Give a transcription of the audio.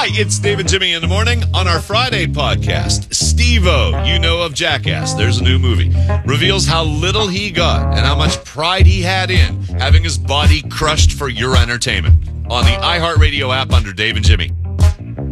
Hi, it's Dave and Jimmy in the morning. On our Friday podcast, Steve-O, you know of Jackass, there's a new movie, reveals how little he got and how much pride he had in having his body crushed for your entertainment on the iHeartRadio app under Dave and Jimmy.